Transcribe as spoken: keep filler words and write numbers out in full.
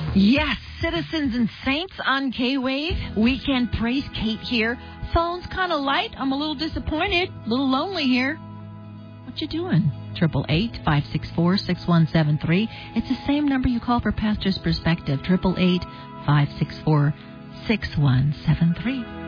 Yes, citizens and saints on K-Wave. Weekend praise, Kate here. Phone's kind of light. I'm a little disappointed, a little lonely here. What you doing? Triple eight five six four six one seven three. It's the same number you call for Pastor's Perspective. Triple eight five six four six one seven three.